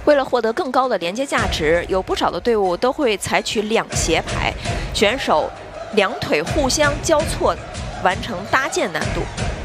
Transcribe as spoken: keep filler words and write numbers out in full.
为了获得更高的连接价值，有不少的队伍都会采取两斜排，选手两腿互相交错，完成搭建难度。